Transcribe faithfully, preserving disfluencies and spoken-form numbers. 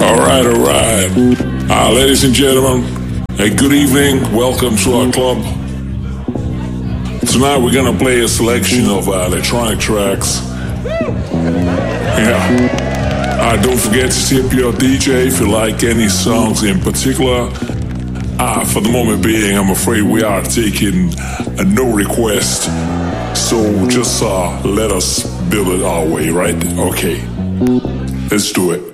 Alright, alright. Uh, ladies and gentlemen, a good evening. Welcome to our club. Tonight we're gonna play a selection of uh, electronic tracks. Yeah. Uh, don't forget to tip your D J if you like any songs in particular. Uh, for the moment being, I'm afraid we are taking a no request. So just uh, let us build it our way, right? Okay. Let's do it.